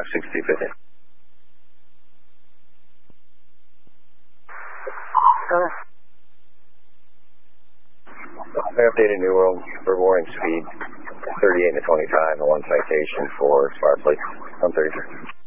6250. I updated New World for warning speed 38 to 25 and 1 citation for Sparkley 133.